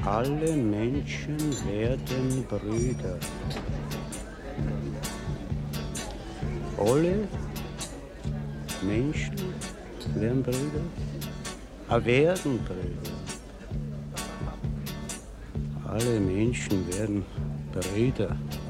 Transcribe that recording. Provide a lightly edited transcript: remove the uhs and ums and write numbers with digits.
Alle Menschen werden Brüder. Alle Menschen werden Brüder. Werden Brüder. Alle Menschen werden Brüder.